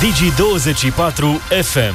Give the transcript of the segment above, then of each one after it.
Digi24 FM.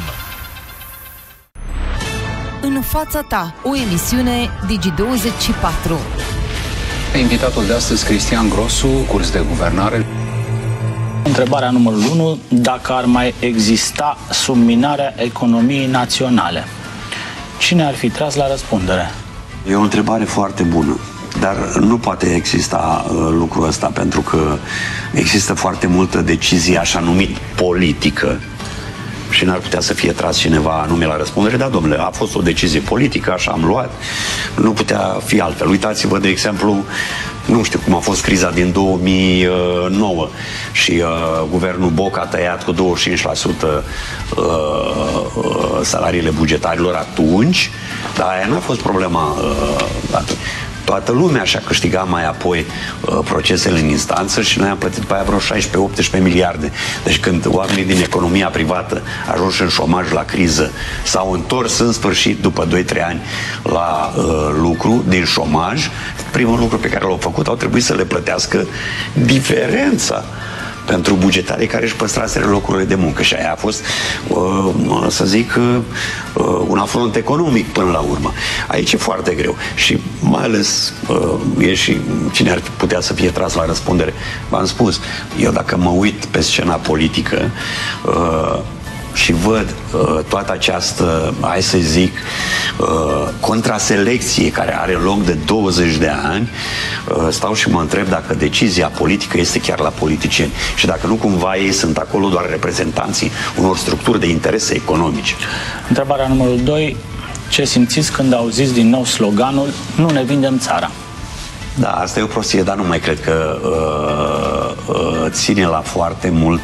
În fața ta, o emisiune Digi24. Invitatul de astăzi, Cristian Grosu, curs de guvernare. Întrebarea numărul 1, dacă ar mai exista subminarea economiei naționale, cine ar fi tras la răspundere? E o întrebare foarte bună, dar nu poate exista lucrul ăsta, pentru că există foarte multă decizie așa numit politică și n-ar putea să fie tras cineva anume la răspundere. Da, domnule, a fost o decizie politică, așa am luat, nu putea fi altfel. Uitați-vă, de exemplu, nu știu cum a fost criza din 2009 și guvernul Boc a tăiat cu 25% salariile bugetarilor atunci, dar aia n-a fost problema atunci. Toată lumea și-a câștigat mai apoi procesele în instanță și noi am plătit pe aia vreo 16-18 miliarde. Deci când oamenii din economia privată ajunși în șomaj la criză s-au întors în sfârșit după 2-3 ani la lucru din șomaj, primul lucru pe care l-au făcut, au trebuit să le plătească diferența pentru bugetarii care își păstraseră locurile de muncă. Și aia a fost, să zic, un afront economic până la urmă. Aici e foarte greu. Și mai ales e și cine ar putea să fie tras la răspundere. V-am spus, eu dacă mă uit pe scena politică și văd toată această, hai să zic, contraselecție care are loc de 20 de ani, stau și mă întreb dacă decizia politică este chiar la politicieni și dacă nu cumva ei sunt acolo doar reprezentanții unor structuri de interese economice. Întrebarea numărul 2, ce simțiți când auziți din nou sloganul "Nu ne vindem țara"? Da, asta e o prostie, dar nu mai cred că ține la foarte mult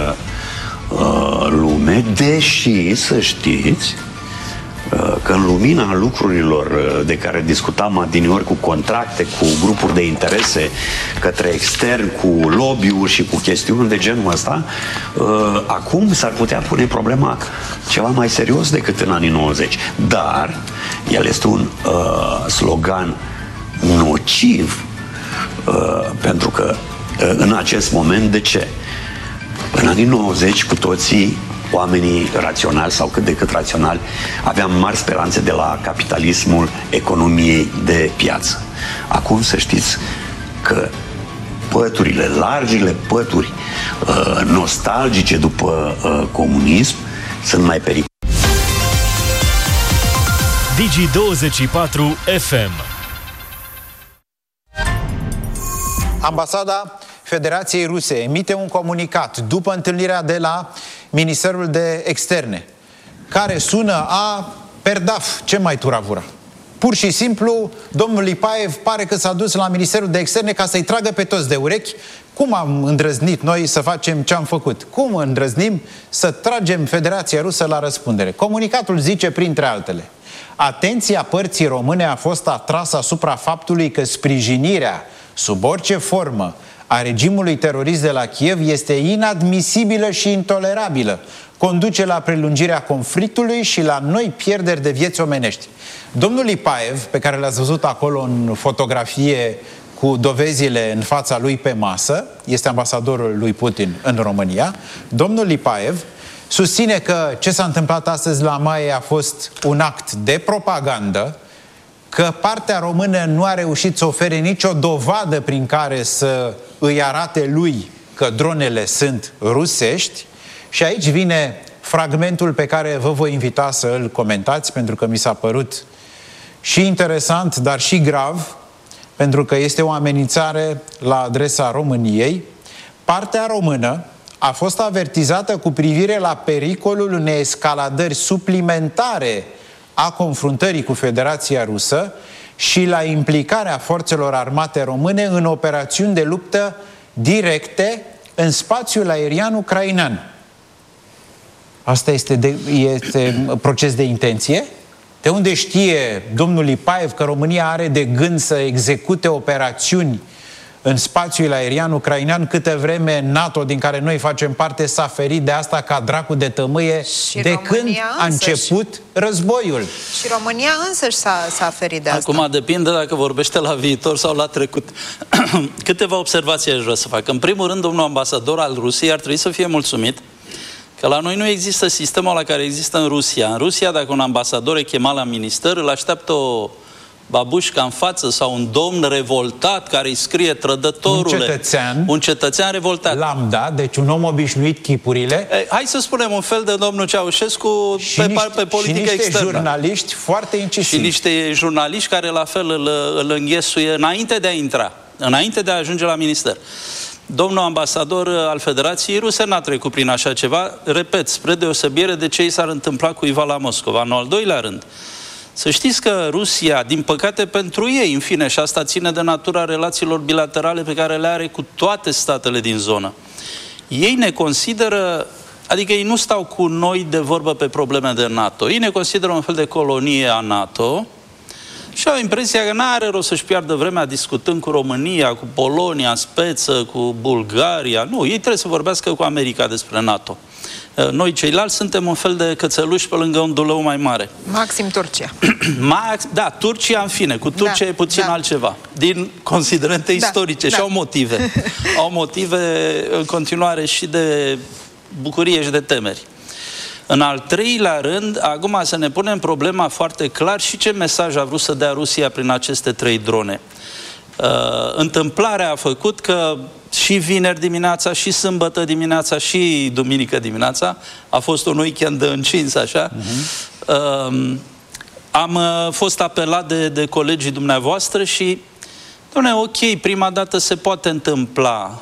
lume, deși să știți că în lumina lucrurilor de care discutam adineori, cu contracte, cu grupuri de interese către extern, cu lobby-uri și cu chestiuni de genul ăsta, acum s-ar putea pune problema ceva mai serios decât în anii 90. Dar el este un slogan nociv pentru că în acest moment, de ce? În anii 90 cu toții oamenii raționali sau cât de cât raționali aveam mari speranțe de la capitalismul economiei de piață. Acum să știți că păturile, largile pături nostalgice după comunism sunt mai periculoase. Digi24 FM. Ambasada Federației Ruse emite un comunicat după întâlnirea de la Ministerul de Externe, care sună a perdaf, ce mai turavura. Pur și simplu, domnul Lipaev pare că s-a dus la Ministerul de Externe ca să-i tragă pe toți de urechi. Cum am îndrăznit noi să facem ce am făcut? Cum îndrăznim să tragem Federația Rusă la răspundere? Comunicatul zice, printre altele: atenția părții române a fost atrasă asupra faptului că sprijinirea, sub orice formă, a regimului terorist de la Kiev este inadmisibilă și intolerabilă. Conduce la prelungirea conflictului și la noi pierderi de vieți omenești. Domnul Lipaev, pe care l-ați văzut acolo în fotografie cu dovezile în fața lui pe masă, este ambasadorul lui Putin în România, domnul Lipaev susține că ce s-a întâmplat astăzi la Maie a fost un act de propagandă, că partea română nu a reușit să ofere nicio dovadă prin care să îi arate lui că dronele sunt rusești. Și aici vine fragmentul pe care vă voi invita să îl comentați, pentru că mi s-a părut și interesant, dar și grav, pentru că este o amenințare la adresa României. Partea română a fost avertizată cu privire la pericolul unei escaladări suplimentare a confruntării cu Federația Rusă și la implicarea forțelor armate române în operațiuni de luptă directe în spațiul aerian ucrainean. Asta este proces de intenție? De unde știe domnul Lipaev că România are de gând să execute operațiuni în spațiul aerian ucrainean, câtă vreme NATO, din care noi facem parte, s-a ferit de asta ca dracu de tămâie și de când a început războiul? Și România însăși s-a ferit de asta. Acum depinde dacă vorbește la viitor sau la trecut. Câteva observații aș vrea să fac. În primul rând, domnul ambasador al Rusiei ar trebui să fie mulțumit Că la noi nu există sistemul ăla care există în Rusia. În Rusia, dacă un ambasador e chemat la minister, îl așteaptă o babușca în față sau un domn revoltat care îi scrie trădătorule. Un cetățean revoltat. Lambda, deci un om obișnuit chipurile. Hai să spunem un fel de domnul Ceaușescu pe politică externă. Și niște jurnaliști foarte incisivi. Și niște jurnaliști care la fel îl înghesuie înainte de a intra, înainte de a ajunge la minister. Domnul ambasador al Federației Ruse n-a trecut prin așa ceva, repet, spre deosebire de ce i s-ar întâmpla cuiva la Moscova. În al doilea rând, să știți că Rusia, din păcate pentru ei, în fine, și asta ține de natura relațiilor bilaterale pe care le are cu toate statele din zonă, ei ne consideră, adică ei nu stau cu noi de vorbă pe probleme de NATO, ei ne consideră un fel de colonie a NATO și au impresia că n-are rost să-și piardă vremea discutând cu România, cu Polonia în speță, cu Bulgaria. Nu, ei trebuie să vorbească cu America despre NATO. Noi ceilalți suntem un fel de cățeluși pe lângă un dulău mai mare. Maxim Turcia. Da, Turcia, în fine. Cu Turcia e puțin altceva. Din considerente istorice. Și au motive. Au motive în continuare și de bucurie și de temeri. În al treilea rând, acum să ne punem problema foarte clar și ce mesaj a vrut să dea Rusia prin aceste 3 drone. Întâmplarea a făcut că și vineri dimineața, și sâmbătă dimineața, și duminică dimineața, a fost un weekend încins, așa, am fost apelat de colegii dumneavoastră și, dom'le, ok, prima dată se poate întâmpla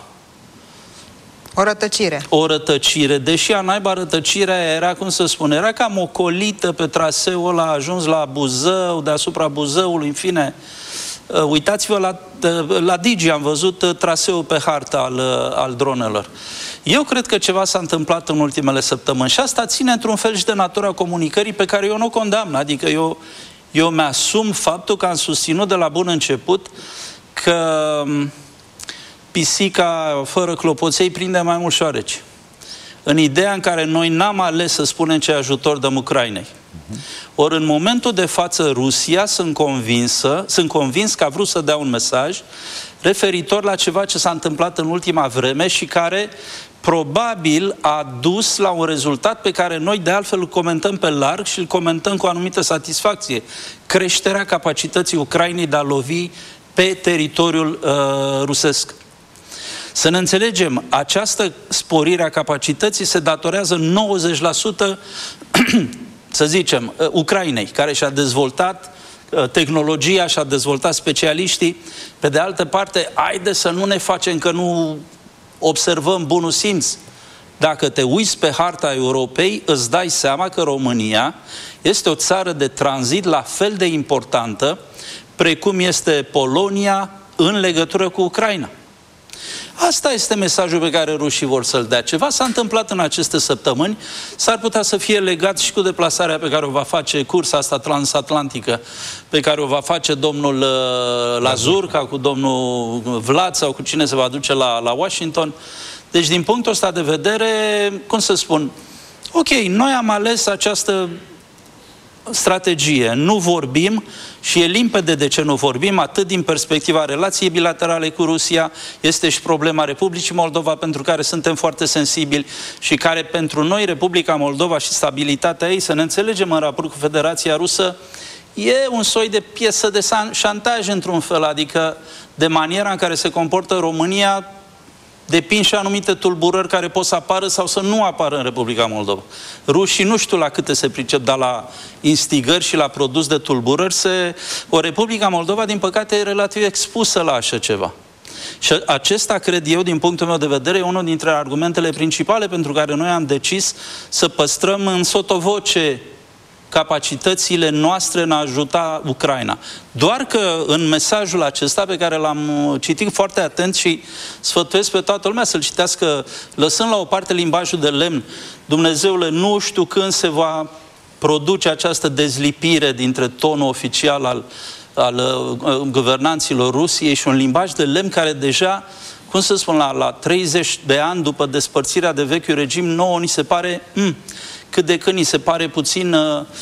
o rătăcire. O rătăcire, deși a naiba rătăcirea era, cum să spun, era cam ocolită pe traseul ăla, a ajuns la Buzău, deasupra Buzăului, în fine. Uitați-vă la Digi, am văzut traseul pe hartă al dronelor. Eu cred că ceva s-a întâmplat în ultimele săptămâni și asta ține într-un fel și de natura comunicării pe care eu nu o condamn. Adică eu mi-asum faptul că am susținut de la bun început că pisica fără clopoței prinde mai mult șoareci. În ideea în care noi n-am ales să spunem ce ajutor dăm Ucrainei. Ori în momentul de față Rusia, sunt convins că a vrut să dea un mesaj referitor la ceva ce s-a întâmplat în ultima vreme și care probabil a dus la un rezultat pe care noi de altfel îl comentăm pe larg și îl comentăm cu o anumită satisfacție. Creșterea capacității Ucrainei de a lovi pe teritoriul rusesc. Să ne înțelegem, această sporire a capacității se datorează 90%, să zicem, Ucrainei, care și-a dezvoltat tehnologia, și-a dezvoltat specialiștii. Pe de altă parte, haide să nu ne facem că nu observăm bunul simț. Dacă te uiți pe harta Europei, îți dai seama că România este o țară de tranzit la fel de importantă precum este Polonia în legătură cu Ucraina. Asta este mesajul pe care rușii vor să-l dea. Ceva s-a întâmplat în aceste săptămâni, s-ar putea să fie legat și cu deplasarea pe care o va face, cursa asta transatlantică, pe care o va face domnul Lazurca cu domnul Vlad sau cu cine se va duce la Washington. Deci, din punctul ăsta de vedere, cum să spun, ok, noi am ales această strategie, nu vorbim și e limpede de ce nu vorbim, atât din perspectiva relației bilaterale cu Rusia, este și problema Republicii Moldova, pentru care suntem foarte sensibili și care pentru noi, Republica Moldova și stabilitatea ei, să ne înțelegem în raport cu Federația Rusă, e un soi de piesă de șantaj într-un fel, adică de maniera în care se comportă România depind și anumite tulburări care pot să apară sau să nu apară în Republica Moldova. Rușii nu știu la câte se pricep, dar la instigări și la produs de tulburări, o Republica Moldova, din păcate, e relativ expusă la așa ceva. Și acesta, cred eu, din punctul meu de vedere, e unul dintre argumentele principale pentru care noi am decis să păstrăm în sotovoce capacitățile noastre în a ajuta Ucraina. Doar că în mesajul acesta, pe care l-am citit foarte atent și sfătuiesc pe toată lumea să-l citească, lăsând la o parte limbajul de lemn, Dumnezeule, nu știu când se va produce această dezlipire dintre tonul oficial al guvernanților Rusiei și un limbaj de lemn care deja, cum să spun, la 30 de ani după despărțirea de vechiul regim, nouă ni se pare cât de când ni se pare puțin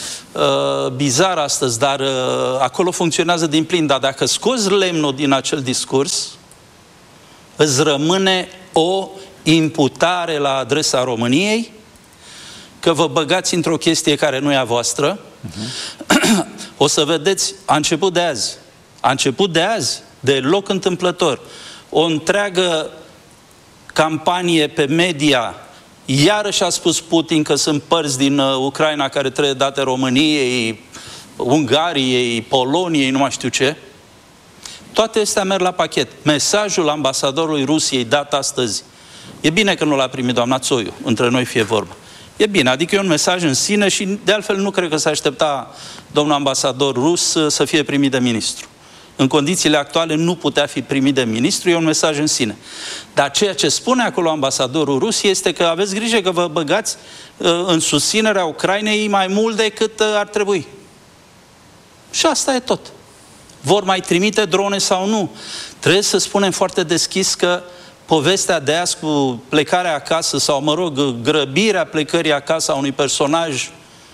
bizar astăzi, dar acolo funcționează din plin. Dar dacă scoți lemnul din acel discurs, îți rămâne o imputare la adresa României că vă băgați într-o chestie care nu e a voastră. O să vedeți, a început de azi. A început de azi, deloc întâmplător. O întreagă campanie pe media. Iarăși a spus Putin că sunt părți din Ucraina care trebuie date României, Ungariei, Poloniei, nu mai știu ce. Toate astea merg la pachet. Mesajul ambasadorului Rusiei dat astăzi. E bine că nu l-a primit doamna Țoiu, între noi fie vorba. E bine, adică e un mesaj în sine și de altfel nu cred că se aștepta domnul ambasador rus să fie primit de ministru. În condițiile actuale nu putea fi primit de ministru, e un mesaj în sine. Dar ceea ce spune acolo ambasadorul Rusiei este că aveți grijă că vă băgați în susținerea Ucrainei mai mult decât ar trebui. Și asta e tot. Vor mai trimite drone sau nu? Trebuie să spunem foarte deschis că povestea de azi cu plecarea acasă sau, mă rog, grăbirea plecării acasă a unui personaj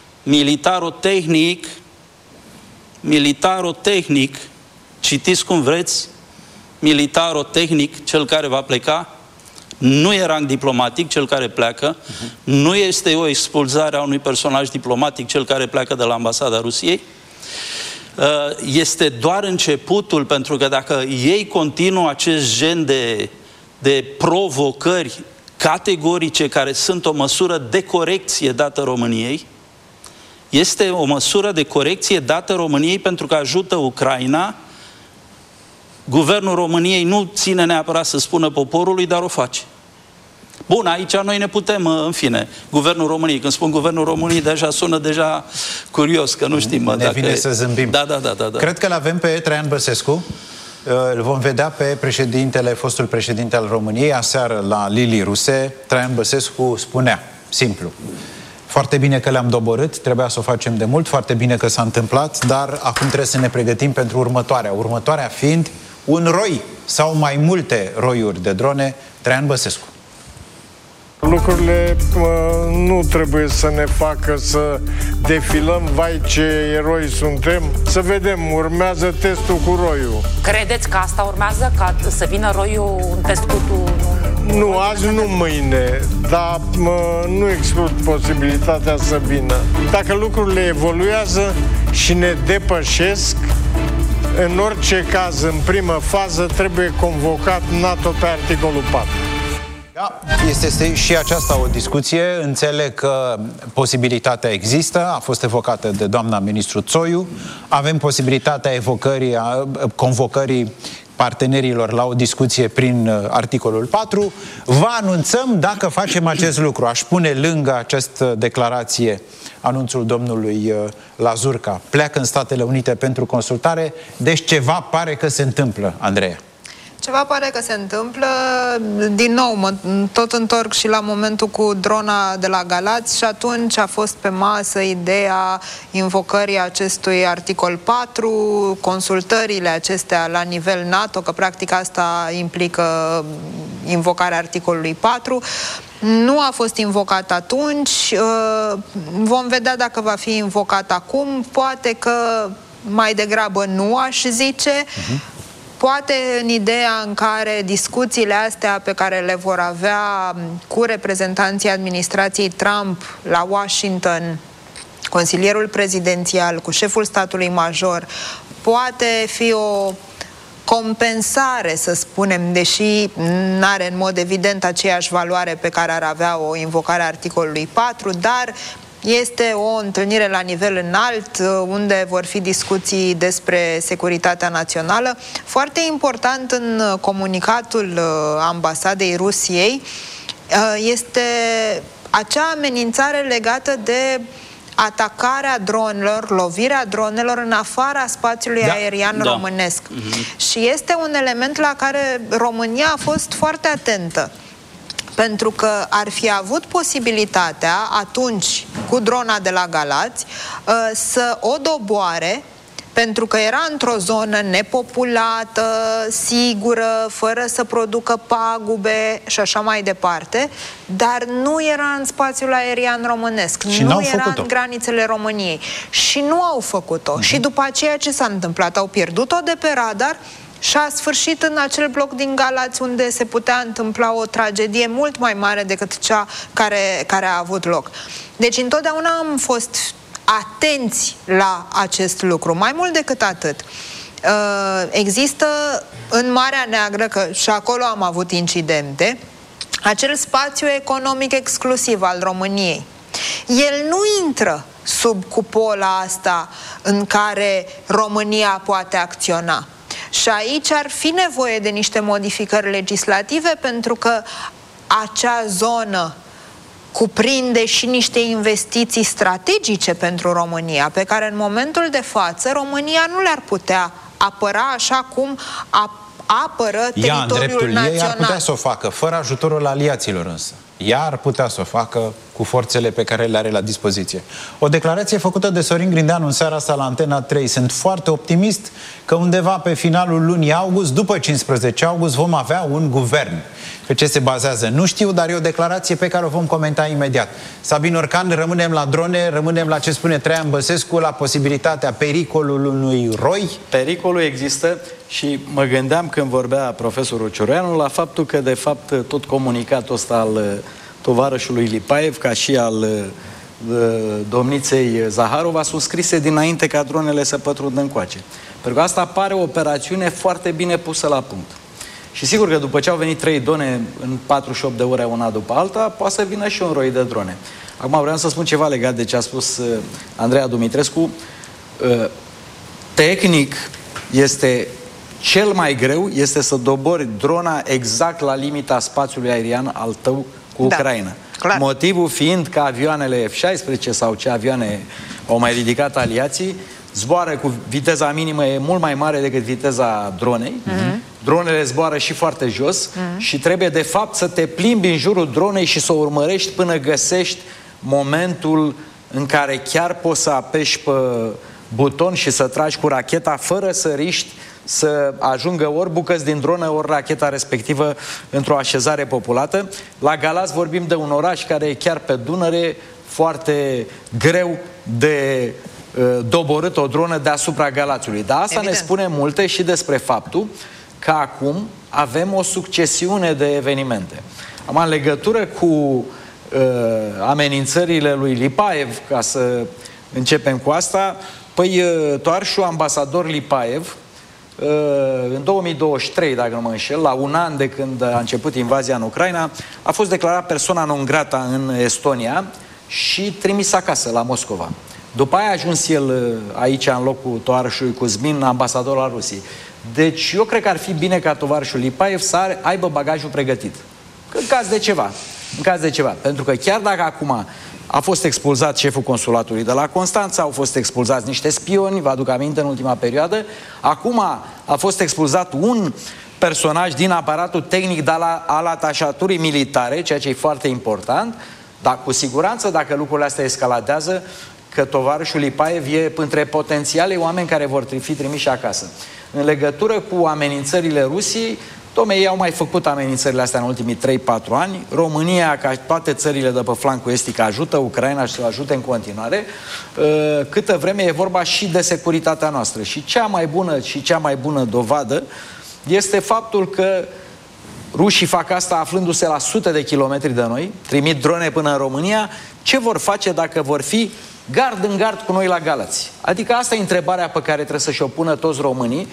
militaro-tehnic, citiți cum vreți, militaro-tehnic, cel care va pleca, nu e rang diplomatic, cel care pleacă, nu este o expulzare a unui personaj diplomatic, cel care pleacă de la ambasada Rusiei, este doar începutul, pentru că dacă ei continuă acest gen de provocări categorice care sunt o măsură de corecție dată României, este o măsură de corecție dată României pentru că ajută Ucraina. Guvernul României nu ține neapărat să spună poporului, dar o face. Bun, aici noi ne putem, în fine, Guvernul României. Când spun Guvernul României, deja sună deja curios, că nu știm. Ne vine să zâmbim. Da. Cred că l-avem pe Traian Băsescu. Îl vom vedea pe fostul președinte al României, aseară la Lili Ruse. Traian Băsescu spunea, simplu: foarte bine că le-am doborât, trebuia să o facem de mult, foarte bine că s-a întâmplat, dar acum trebuie să ne pregătim pentru următoarea. Următoarea fiind un roi sau mai multe roiuri de drone. Traian Băsescu. Lucrurile nu trebuie să ne facă să defilăm, vai ce eroi suntem. Să vedem, urmează testul cu roiul. Credeți că asta urmează, ca să vină roiul în test cu tu? Nu, azi nu mâine, dar nu exclud posibilitatea să vină. Dacă lucrurile evoluează și ne depășesc, în orice caz, în primă fază, trebuie convocat NATO pe articolul 4. Da, este și aceasta o discuție. Înțeleg că posibilitatea există, a fost evocată de doamna ministru Țoiu. Avem posibilitatea convocării partenerilor la o discuție prin articolul 4. Vă anunțăm dacă facem acest lucru. Aș pune lângă această declarație anunțul domnului Lazurca. Pleacă în Statele Unite pentru consultare. Deci ceva pare că se întâmplă, Andreea. Ceva pare că se întâmplă. Din nou, mă tot întorc și la momentul cu drona de la Galați și atunci a fost pe masă ideea invocării acestui articol 4, consultările acestea la nivel NATO, că practic asta implică invocarea articolului 4. Nu a fost invocat atunci, vom vedea dacă va fi invocat acum, poate că mai degrabă nu, aș zice. Poate în ideea în care discuțiile astea pe care le vor avea cu reprezentanții administrației Trump la Washington, consilierul prezidențial, cu șeful statului major, poate fi o compensare, să spunem, deși nu are în mod evident aceeași valoare pe care ar avea o invocare a articolului 4, dar este o întâlnire la nivel înalt unde vor fi discuții despre securitatea națională. Foarte important în comunicatul ambasadei Rusiei este acea amenințare legată de atacarea dronelor, lovirea dronelor în afara spațiului aerian românesc. Și este un element la care România a fost foarte atentă. Pentru că ar fi avut posibilitatea atunci, cu drona de la Galați, să o doboare, pentru că era într-o zonă nepopulată, sigură, fără să producă pagube și așa mai departe, dar nu era în spațiul aerian românesc, și nu era în granițele României. Și nu au făcut-o. Și după aceea ce s-a întâmplat? Au pierdut-o de pe radar și a sfârșit în acel bloc din Galați unde se putea întâmpla o tragedie mult mai mare decât cea care a avut loc. Deci întotdeauna am fost atenți la acest lucru. Mai mult decât atât, există în Marea Neagră, că și acolo am avut incidente, acel spațiu economic exclusiv al României. El nu intră sub cupola asta în care România poate acționa. Și aici ar fi nevoie de niște modificări legislative, pentru că acea zonă cuprinde și niște investiții strategice pentru România, pe care în momentul de față România nu le-ar putea apăra așa cum apără teritoriul național. Ei ar putea să o facă, fără ajutorul aliaților însă. Ea ar putea să o facă cu forțele pe care le are la dispoziție. O declarație făcută de Sorin Grindeanu în seara asta la Antena 3. Sunt foarte optimist că undeva pe finalul lunii august, după 15 august, vom avea un guvern. Pe ce se bazează? Nu știu, dar e o declarație pe care o vom comenta imediat. Sabin Orcan, rămânem la drone, rămânem la ce spune Traian Băsescu, la posibilitatea pericolului unui roi? Pericolul există și mă gândeam când vorbea profesorul Cioreanu la faptul că, de fapt, tot comunicatul ăsta al tovarășului Lipaev, ca și al domniței Zaharova, sunt scrise dinainte ca dronele să pătrundă încoace. Pentru că asta pare o operațiune foarte bine pusă la punct. Și sigur că după ce au venit 3 drone în 48 de ore una după alta, poate să vină și un roi de drone. Acum vreau să spun ceva legat de ce a spus Andreea Dumitrescu. Tehnic este cel mai greu este să dobori drona exact la limita spațiului aerian al tău cu Ucraina. Clar. Motivul fiind că avioanele F-16 sau ce avioane au mai ridicat aliații zboară cu viteza minimă e mult mai mare decât viteza dronei. Dronele zboară și foarte jos și trebuie de fapt să te plimbi în jurul dronei și să o urmărești până găsești momentul în care chiar poți să apeși pe buton și să tragi cu racheta fără să riști să ajungă ori bucăți din dronă, ori racheta respectivă într-o așezare populată. La Galați vorbim de un oraș care e chiar pe Dunăre, foarte greu de doborât o dronă deasupra Galațiului. Dar asta ne spune multe și despre faptul că acum avem o succesiune de evenimente. Am în legătură cu amenințările lui Lipaev, ca să începem cu asta, păi toarșul ambasador Lipaev, în 2023, dacă nu mă înșel, la un an de când a început invazia în Ucraina, a fost declarat persona non grata în Estonia și trimis acasă, la Moscova. După aia a ajuns el aici, în locul tovarășului Cuzmin, ambasador al Rusiei. Deci eu cred că ar fi bine ca tovarășul Lipaev să aibă bagajul pregătit. În caz de ceva. În caz de ceva. Pentru că chiar dacă acum a fost expulzat șeful consulatului de la Constanța, au fost expulzați niște spioni, vă aduc aminte, în ultima perioadă, acum a fost expulzat un personaj din aparatul tehnic al atașaturii militare, ceea ce e foarte important, dar cu siguranță, dacă lucrurile astea escaladează, că tovarășul Lipaev e între potențialii oameni care vor fi trimiși acasă. În legătură cu amenințările Rusiei, ei au mai făcut amenințările astea în ultimii 3-4 ani. România, ca toate țările de pe flancul estic, ajută Ucraina și să o ajute în continuare, câtă vreme e vorba și de securitatea noastră. Și cea mai bună dovadă este faptul că rușii fac asta aflându-se la sute de kilometri de noi, trimit drone până în România. Ce vor face dacă vor fi gard în gard cu noi la Galați? Adică asta e întrebarea pe care trebuie să și-o pună toți românii,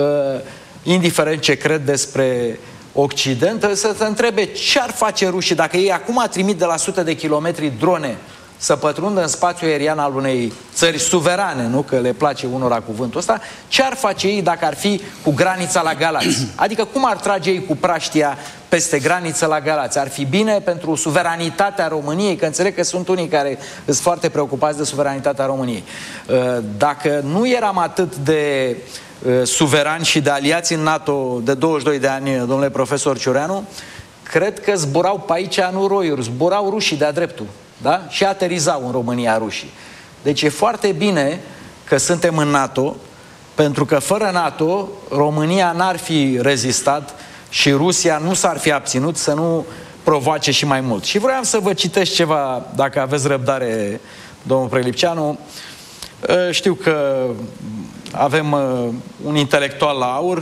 indiferent ce cred despre Occident, să se întrebe ce ar face rușii dacă ei acum trimit de la sute de kilometri drone să pătrundă în spațiul aerian al unei țări suverane, nu că le place unora cuvântul ăsta, ce ar face ei dacă ar fi cu granița la Galați? Adică cum ar trage ei cu praștia peste graniță la Galați? Ar fi bine pentru suveranitatea României, că înțeleg că sunt unii care sunt foarte preocupați de suveranitatea României. Dacă nu eram atât de suverani și de aliați în NATO de 22 de ani, domnule profesor Cioreanu, cred că zburau pe aici nu roiuri, zburau rușii de-a dreptul. Da? Și aterizau în România rușii. Deci e foarte bine că suntem în NATO, pentru că fără NATO România n-ar fi rezistat și Rusia nu s-ar fi abținut să nu provoace și mai mult. Și vreau să vă citesc ceva, dacă aveți răbdare, domnul Prelipceanu. Știu că avem un intelectual la aur,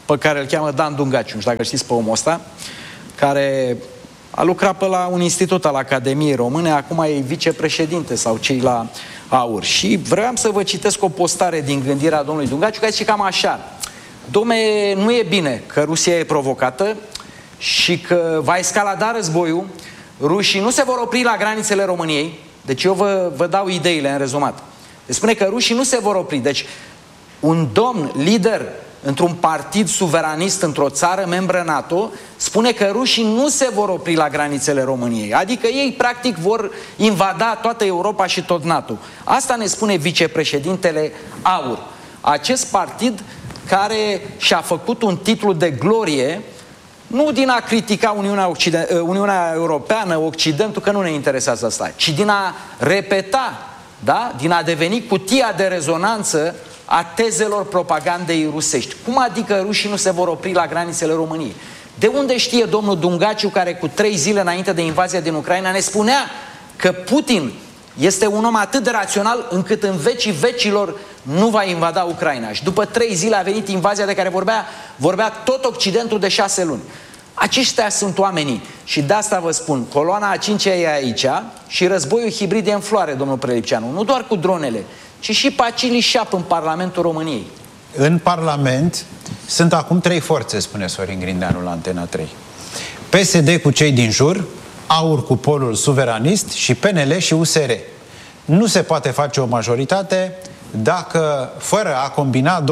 pe care îl cheamă Dan Dungaciu, nu știu dacă știți pe omul ăsta, care a lucrat pe la un institut al Academiei Române, acum e vicepreședinte sau cei la AUR. Și vreau să vă citesc o postare din gândirea domnului Dungaciu, care zice cam așa: dom'le, nu e bine că Rusia e provocată și că va escalada războiul, rușii nu se vor opri la granițele României. Deci eu vă dau ideile în rezumat. Deci spune că rușii nu se vor opri. Deci un domn lider într-un partid suveranist într-o țară membră NATO spune că rușii nu se vor opri la granițele României. Adică ei practic vor invada toată Europa și tot NATO. Asta ne spune vicepreședintele AUR. Acest partid care și-a făcut un titlu de glorie nu din a critica Uniunea Europeană, Occidentul, că nu ne interesează asta, ci din a repeta, da? Din a deveni cutia de rezonanță a tezelor propagandei rusești. Cum adică rușii nu se vor opri la granițele României? De unde știe domnul Dungaciu, care cu 3 zile înainte de invazia din Ucraina ne spunea că Putin este un om atât de rațional încât în vecii vecilor nu va invada Ucraina? Și după 3 zile a venit invazia de care vorbea tot Occidentul de 6 luni. Aceștia sunt oamenii. Și de asta vă spun, coloana a 5-a e aici și războiul hibrid e în floare, domnul Prelipceanu. Nu doar cu dronele, ci și pacilii șap în Parlamentul României. În Parlament sunt acum 3 forțe, spune Sorin Grindeanu la Antena 3. PSD cu cei din jur, AUR cu polul suveranist și PNL și USR. Nu se poate face o majoritate dacă, fără a combina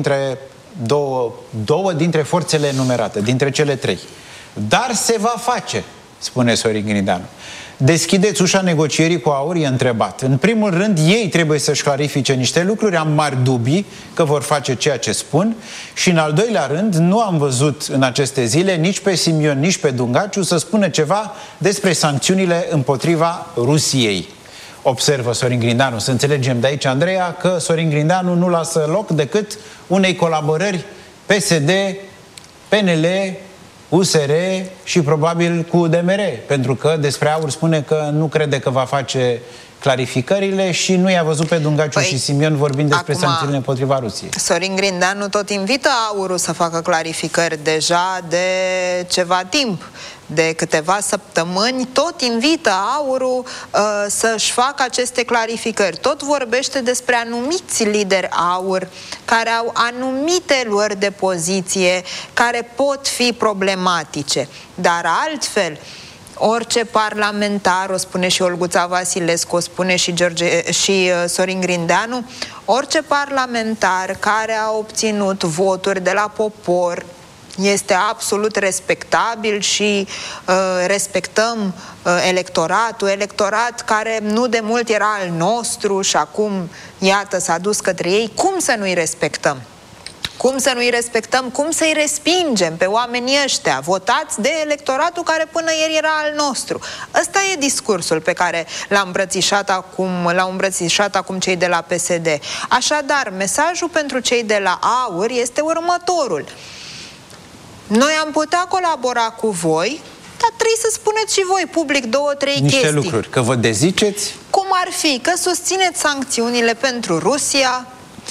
două dintre forțele enumerate, dintre cele 3. Dar se va face, spune Sorin Grindeanu. Deschideți ușa negocierii cu AUR, e întrebat. În primul rând, ei trebuie să-și clarifice niște lucruri, am mari dubii că vor face ceea ce spun, și în al doilea rând, nu am văzut în aceste zile nici pe Simion, nici pe Dungaciu să spună ceva despre sancțiunile împotriva Rusiei. Observă Sorin Grindeanu. Să înțelegem de aici, Andreea, că Sorin Grindeanu nu lasă loc decât unei colaborări PSD, PNL, USR și probabil cu UDMR, pentru că despre AUR spune că nu crede că va face clarificările și nu i-a văzut pe Dungaciu și Simion vorbind despre sancțiunile împotriva Rusiei. Sorin Grindeanu tot invită AUR-ul să facă clarificări deja de ceva timp. De câteva săptămâni tot invită AUR-ul să-și facă aceste clarificări. Tot vorbește despre anumiți lideri AUR care au anumite luări de poziție care pot fi problematice. Dar altfel, orice parlamentar, o spune și Olguța Vasilescu, o spune și Sorin Grindeanu, orice parlamentar care a obținut voturi de la popor este absolut respectabil și respectăm electorat care nu de mult era al nostru și acum, iată, s-a dus către ei. Cum să nu-i respectăm? Cum să nu-i respectăm? Cum să-i respingem pe oamenii ăștia votați de electoratul care până ieri era al nostru? Ăsta e discursul pe care l-au îmbrățișat acum cei de la PSD. Așadar, mesajul pentru cei de la AUR este următorul. Noi am putea colabora cu voi, dar trebuie să spuneți și voi public 2-3 chestii. Niște lucruri, că vă deziceți? Cum ar fi? Că susțineți sancțiunile pentru Rusia,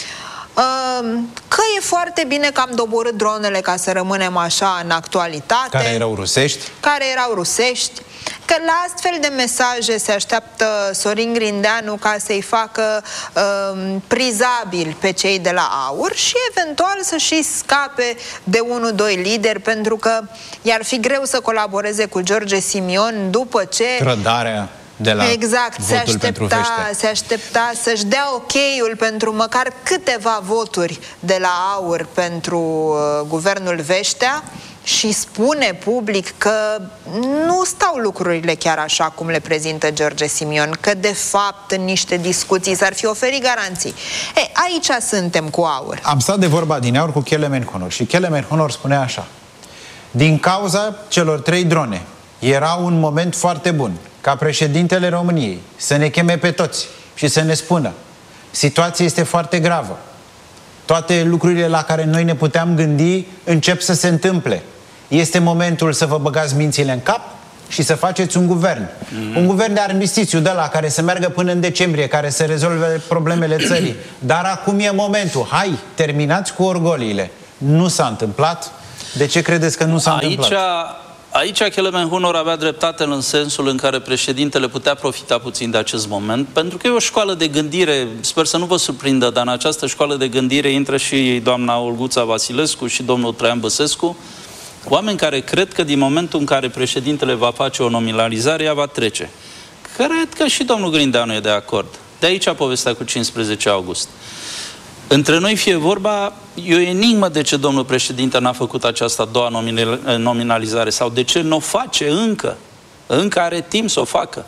că e foarte bine că am doborât dronele ca să rămânem așa în actualitate. Care erau rusești. Că la astfel de mesaje se așteaptă Sorin Grindeanu ca să-i facă prizabil pe cei de la AUR și eventual să și scape de 1-2 lideri, pentru că i-ar fi greu să colaboreze cu George Simion după ce... Trădarea de la exact, se aștepta să-și dea ok-ul pentru măcar câteva voturi de la AUR pentru guvernul Vestea. Și spune public că nu stau lucrurile chiar așa cum le prezintă George Simion, că de fapt în niște discuții s-ar fi oferit garanții. Aici suntem cu AUR. Am stat de vorba din aur cu Kelemen Honor și Kelemen Honor spunea așa: din cauza celor 3 drone era un moment foarte bun ca președintele României să ne cheme pe toți și să ne spună: situația este foarte gravă, toate lucrurile la care noi ne puteam gândi încep să se întâmple. Este momentul să vă băgați mințile în cap și să faceți un guvern. Un guvern de armistițiu, de la care să meargă până în decembrie, care să rezolve problemele țării. Dar acum e momentul. Hai, terminați cu orgoliile. nu s-a întâmplat. De ce credeți că nu s-a întâmplat? Aici Kelemen Hunor avea dreptate în sensul în care președintele putea profita puțin de acest moment, pentru că e o școală de gândire, sper să nu vă surprindă, dar în această școală de gândire intră și doamna Olguța Vasilescu și domnul Traian Băsescu, oameni care cred că din momentul în care președintele va face o nominalizare, ea va trece. Cred că și domnul Grindeanu e de acord. De aici povestea cu 15 august. Între noi fie vorba, e o enigmă de ce domnul președinte n-a făcut această a doua nominalizare sau de ce nu o face încă. Încă are timp să o facă.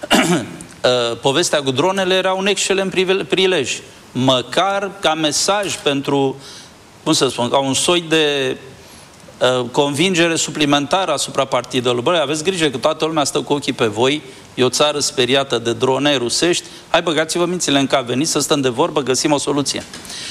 Povestea cu dronele era un excelent prilej. Măcar ca mesaj pentru, cum să spun, ca un soi de convingere suplimentară asupra partidelor. Băi, aveți grijă că toată lumea stă cu ochii pe voi, e o țară speriată de drone rusești, hai băgați-vă mințile în cap, veniți să stăm de vorbă, găsim o soluție.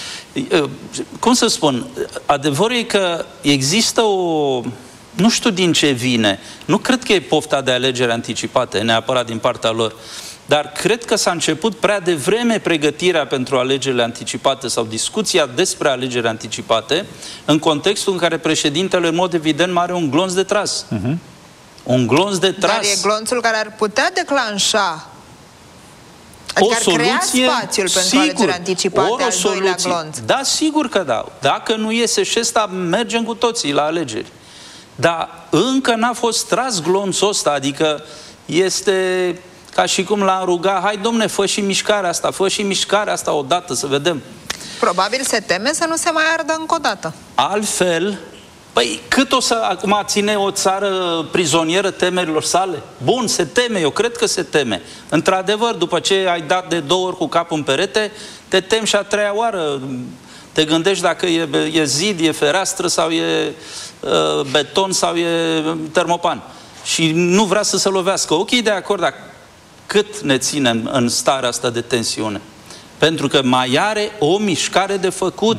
Cum să spun, adevărul e că există o... Nu știu din ce vine, nu cred că e pofta de alegeri anticipate, neapărat din partea lor, dar cred că s-a început prea devreme pregătirea pentru alegerile anticipate sau discuția despre alegeri anticipate, în contextul în care președintele, în mod evident, are un glonț de tras. Un glonț de tras. Dar e glonțul care ar putea declanșa, adică o soluție, ar crea spațiul pentru alegeri anticipate, al doilea glonț. Da, sigur că da. Dacă nu iese și ăsta, mergem cu toții la alegeri. Dar încă n-a fost tras glonțul ăsta, adică este... Ca și cum l-am rugat, hai domne, fă și mișcarea asta odată, să vedem. Probabil se teme să nu se mai ardă încă o dată. Altfel, păi cât o să acum ține o țară prizonieră temerilor sale? Bun, se teme, eu cred că se teme. Într-adevăr, după ce ai dat de 2 ori cu capul în perete, te temi și a 3-a oară. Te gândești dacă e zid, e fereastră sau e beton sau e termopan. Și nu vrea să se lovească. Ok, de acord, dar cât ne ținem în starea asta de tensiune? Pentru că mai are o mișcare de făcut.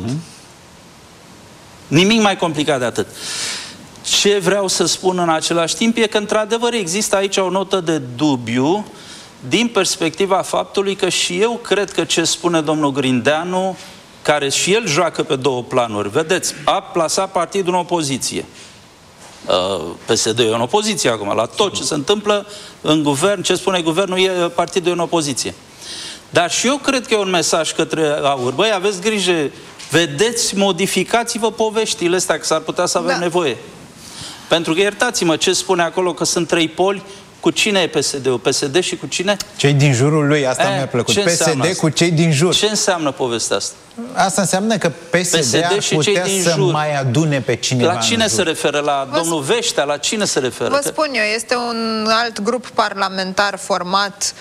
Nimic mai complicat de atât. Ce vreau să spun în același timp e că, într-adevăr, există aici o notă de dubiu din perspectiva faptului că și eu cred că ce spune domnul Grindeanu, care și el joacă pe 2 planuri, vedeți, a plasat partidul în opoziție. PSD e în opoziție acum, la tot ce se întâmplă în guvern, ce spune guvernul, e partidul în opoziție. Dar și eu cred că e un mesaj către AUR. Băi, aveți grijă, vedeți, modificați-vă poveștile astea, că s-ar putea să avem nevoie. Pentru că, iertați-mă, ce spune acolo, că sunt 3 poli, cu cine e PSD-ul? PSD și cu cine? Cei din jurul lui, asta mi-a plăcut. PSD cu cei din jur. Ce înseamnă povestea asta? Asta înseamnă că PSD ar putea să mai adune pe cineva. La cine se referă? La domnul Veștea? La cine se referă? Vă spun eu, este un alt grup parlamentar format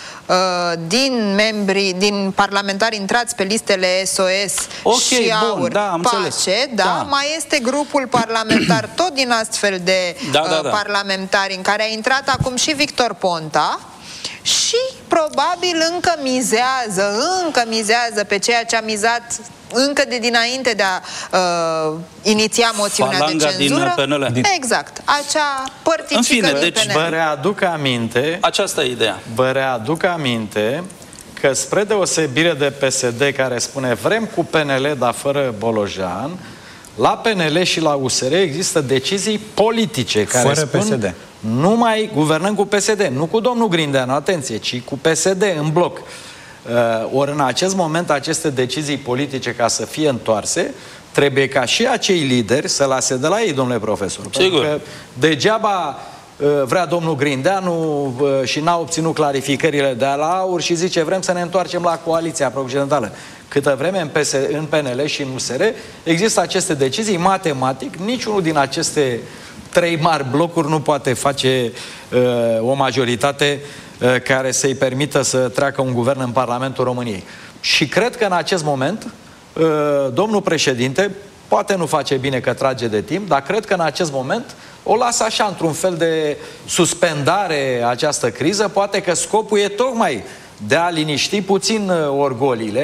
din parlamentari intrați pe listele SOS și AUR, Pace, mai este grupul parlamentar tot din astfel de parlamentari în care a intrat acum și Victor Ponta și probabil încă mizează pe ceea ce a mizat încă de dinainte de a iniția moțiunea de cenzură. Exact, acea părticică din PNL. Vă readuc aminte, aceasta e ideea. Vă readuc aminte că, spre deosebire de PSD, care spune vrem cu PNL, dar fără Bolojan, la PNL și la USR există decizii politice care fără spun PSD. Nu mai guvernăm cu PSD, nu cu domnul Grindeanu, atenție, ci cu PSD în bloc. Ori în acest moment aceste decizii politice, ca să fie întoarse, trebuie ca și acei lideri să lase de la ei, domnule profesor. Sigur. Pentru că degeaba vrea domnul Grindeanu și n-a obținut clarificările de la AUR și zice vrem să ne întoarcem la coaliția pro-occidentală. Câtă vreme în PNL și în USR există aceste decizii, matematic, niciunul din aceste 3 mari blocuri nu poate face o majoritate care să-i permită să treacă un guvern în Parlamentul României. Și cred că în acest moment domnul președinte poate nu face bine că trage de timp, dar cred că în acest moment o lasă așa într-un fel de suspendare această criză, poate că scopul e tocmai de a liniști puțin orgolile,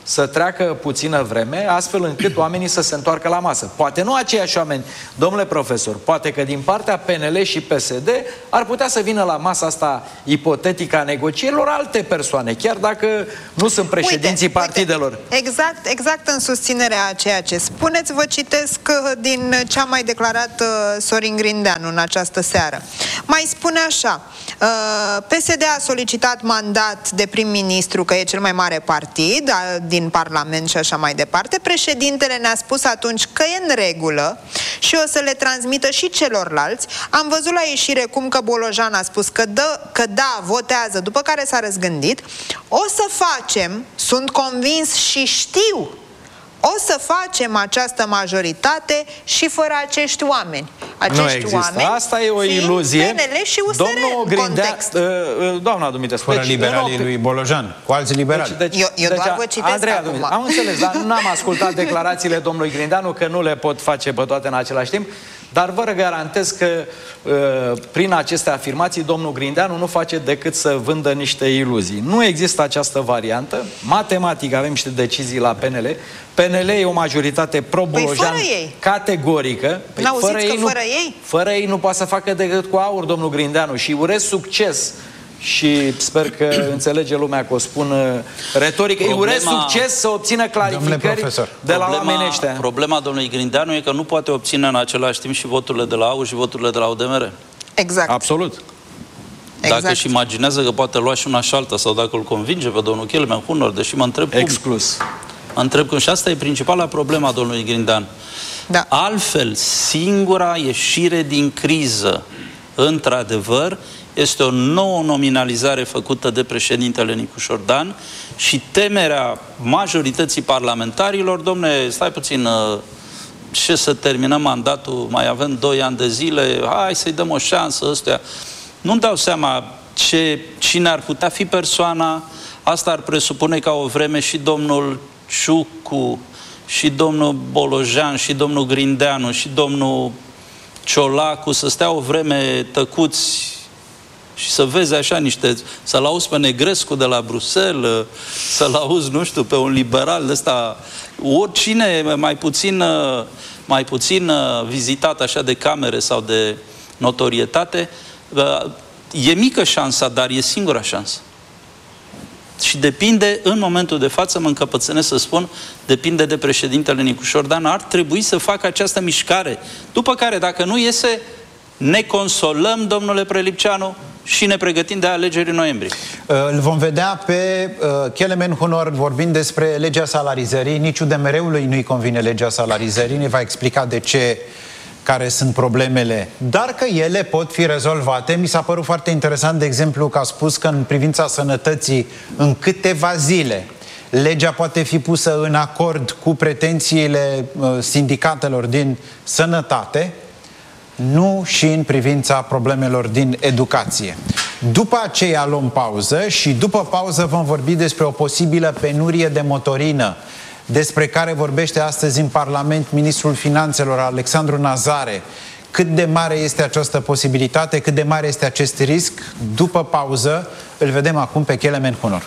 să treacă puțină vreme, astfel încât oamenii să se întoarcă la masă. Poate nu aceiași oameni, domnule profesor, poate că din partea PNL și PSD ar putea să vină la masa asta ipotetică a negocierilor alte persoane, chiar dacă nu sunt președinții partidelor. Exact în susținerea a ceea ce spuneți, vă citesc din ce a mai declarat Sorin Grindeanu în această seară. Mai spune așa: PSD a solicitat mandat de prim-ministru, că e cel mai mare partid din Parlament și așa mai departe. Președintele ne-a spus atunci că e în regulă și o să le transmită și celorlalți. Am văzut la ieșire cum că Bolojan a spus că da, votează, după care s-a răzgândit. O să facem, sunt convins și știu, o să facem această majoritate și fără acești oameni. Acești oameni, asta e o iluzie. PNL și USR în context. Doamna Dumitrescu, fără liberalii lui Bolojan, cu alți liberali. Eu doar vă citesc Andreea, acum. Am înțeles, dar n-am ascultat declarațiile domnului Grindeanu, că nu le pot face pe toate în același timp, dar vă garantez că prin aceste afirmații domnul Grindeanu nu face decât să vândă niște iluzii. Nu există această variantă. Matematic avem niște decizii la PNL. PNL e o majoritate pro-Bolojan categorică. Fără ei nu poate să facă decât cu aur, domnul Grindeanu, și urez succes. Și sper că înțelege lumea că o spun retorică. Îi urez succes să obțină clarificări de la oamenii ăștia. Problema domnului Grindeanu e că nu poate obține în același timp și voturile de la AUR și voturile de la UDMR. Exact. Absolut. Dacă își imaginează că poate lua și una și alta, sau dacă îl convinge pe domnul Kelemen-Hunor, deși mă întreb cum. Exclus. Mă întreb cum. Și asta e principala problema domnului Grindeanu. Da. Altfel, singura ieșire din criză, într-adevăr, este o nouă nominalizare făcută de președintele Nicușor Dan și temerea majorității parlamentarilor: domne, stai puțin, ce să terminăm mandatul, mai avem 2 ani de zile, hai să-i dăm o șansă ăstea. Nu-mi dau seama cine ar putea fi persoana. Asta ar presupune ca o vreme și domnul Ciucu, și domnul Bolojan, și domnul Grindeanu, și domnul Ciolacu să stea o vreme tăcuți și să vezi așa să-l auzi pe Negrescu de la Bruxelles, să-l auzi, nu știu, pe un liberal de ăsta, oricine mai puțin vizitat așa de camere sau de notorietate. E mică șansa, dar e singura șansă. Și depinde, în momentul de față, mă încăpățânesc să spun, depinde de președintele Nicușor Dan. Ar trebui să facă această mișcare. După care, dacă nu iese, ne consolăm, domnule Prelipceanu, și ne pregătim de alegeri în noiembrie. Îl vom vedea pe Kelemen-Hunor vorbind despre legea salarizării. Nici UDMR-ului nu-i convine legea salarizării. Ne va explica de ce, care sunt problemele, dar că ele pot fi rezolvate. Mi s-a părut foarte interesant, de exemplu, că a spus că în privința sănătății, în câteva zile, legea poate fi pusă în acord cu pretențiile sindicatelor din sănătate, nu și în privința problemelor din educație. După aceea luăm pauză și după pauză vom vorbi despre o posibilă penurie de motorină, despre care vorbește astăzi în Parlament ministrul Finanțelor, Alexandru Nazare. Cât de mare este această posibilitate, cât de mare este acest risc? După pauză îl vedem acum pe Kelemen-Hunor.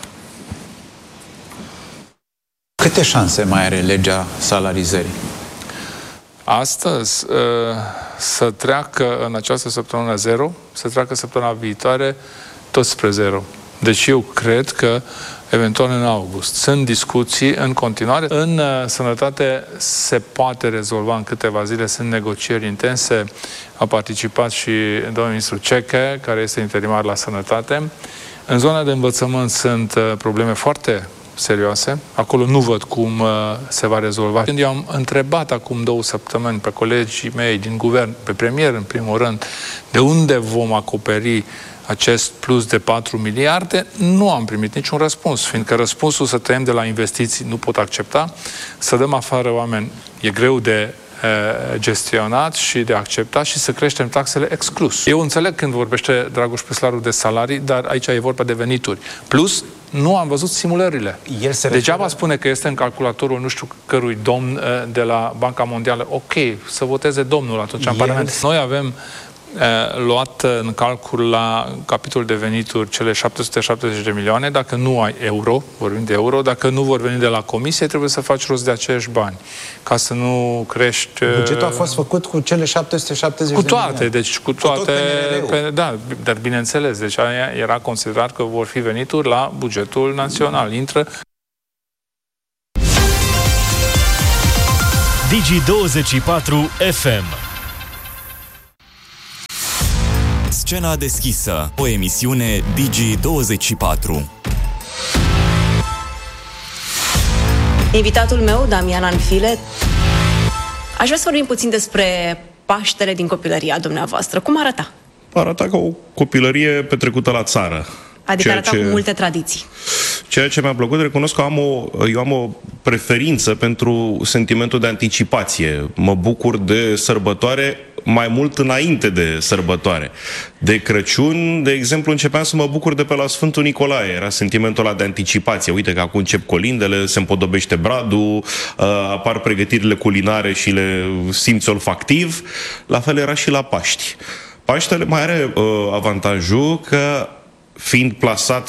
Câte șanse mai are legea salarizării? Astăzi să treacă în această săptămână 0, să treacă săptămâna viitoare tot spre 0. Deci eu cred că eventual în august. Sunt discuții în continuare. În sănătate se poate rezolva în câteva zile, sunt negocieri intense. A participat și domnul ministru Ceche, care este interimar la sănătate. În zona de învățământ sunt probleme foarte serioase. Acolo nu văd cum se va rezolva. Când eu am întrebat acum 2 săptămâni pe colegii mei din guvern, pe premier în primul rând, de unde vom acoperi acest plus de 4 miliarde, nu am primit niciun răspuns, fiindcă răspunsul să tăiem de la investiții nu pot accepta, să dăm afară oameni e greu de gestionat și de acceptat și să creștem taxele exclus. Eu înțeleg când vorbește Dragoș Păslaru de salarii, dar aici e vorba de venituri. Plus, nu am văzut simulările. Degeaba spune că este în calculatorul nu știu cărui domn de la Banca Mondială. Ok, să voteze domnul atunci în Parlament. Noi avem luat în calcul la capitolul de venituri cele 770 de milioane, dacă nu ai euro, vorbim de euro, dacă nu vor veni de la comisie, trebuie să faci rost de aceiași bani, ca să nu crești... Bugetul a fost făcut cu cele 770 cu de toate, milioane. deci cu toate... Da, dar bineînțeles, deci aia era considerat că vor fi venituri la bugetul național. Intră... Digi24 FM. Scena deschisă, o emisiune Digi24. Invitatul meu, Damian Anfile, aș vrea să vorbim puțin despre Paștele din copilăria dumneavoastră. Cum arăta? Arăta ca o copilărie petrecută la țară. Adică arăta cu multe tradiții. Ceea ce mi-a plăcut, recunosc că eu am o preferință pentru sentimentul de anticipație. Mă bucur de sărbătoare mai mult înainte de sărbătoare. De Crăciun, de exemplu, începeam să mă bucur de pe la Sfântul Nicolae. Era sentimentul ăla de anticipație. Uite că acum încep colindele, se împodobește bradul, apar pregătirile culinare și le simți olfactiv. La fel era și la Paști. Paștele mai are avantajul că, fiind plasat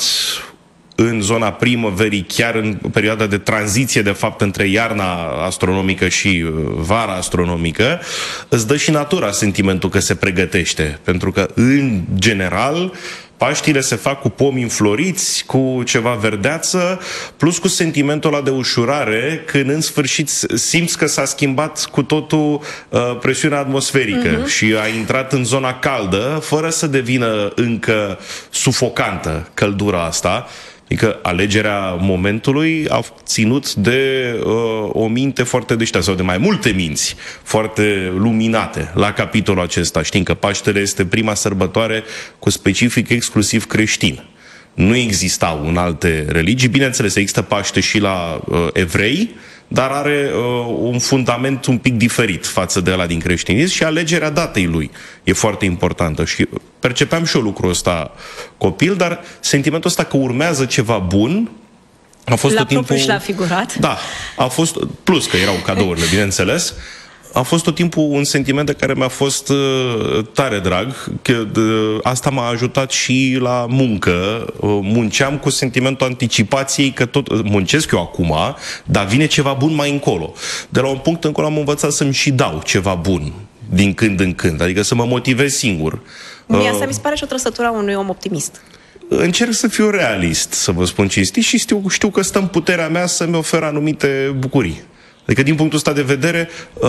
în zona primăverii, chiar în perioada de tranziție, de fapt, între iarna astronomică și vara astronomică, îți dă și natura sentimentul că se pregătește. Pentru că, în general, Paștile se fac cu pomi înfloriți, cu ceva verdeață, plus cu sentimentul ăla de ușurare, când în sfârșit simți că s-a schimbat cu totul presiunea atmosferică și a intrat în zona caldă, fără să devină încă sufocantă căldura asta. Adică alegerea momentului a ținut de o minte foarte deșteaptă, sau de mai multe minți foarte luminate la capitolul acesta. Știm că Paștele este prima sărbătoare cu specific exclusiv creștin. Nu existau în alte religii. Bineînțeles, există Paște și la evrei, dar are un fundament un pic diferit față de ăla din creștinism și alegerea datei lui e foarte importantă. Și percepeam și eu lucrul ăsta copil, dar sentimentul ăsta că urmează ceva bun a fost tot timpul... și la figurat? Da, a fost, plus că erau cadourile, bineînțeles, a fost tot timpul un sentiment de care mi-a fost tare drag, că asta m-a ajutat și la muncă. Munceam cu sentimentul anticipației că tot muncesc eu acum, dar vine ceva bun mai încolo. De la un punct încolo am învățat să-mi și dau ceva bun din când în când, adică să mă motivez singur. Mie asta mi se pare și o trăsătură a unui om optimist. Încerc să fiu realist, să vă spun cinstit, și știu că stă în puterea mea să-mi ofer anumite bucurii. Adică, din punctul ăsta de vedere,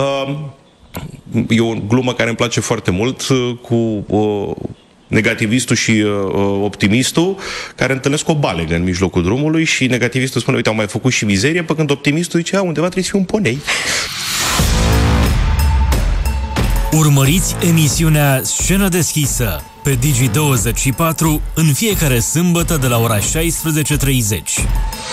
e o glumă care îmi place foarte mult cu negativistul și optimistul, care întâlnesc o balegă în mijlocul drumului și negativistul spune, uite, am mai făcut și mizerie, pe când optimistul zice, undeva trebuie să fie un ponei. Urmăriți emisiunea Scenă deschisă pe Digi24 în fiecare sâmbătă de la ora 16:30.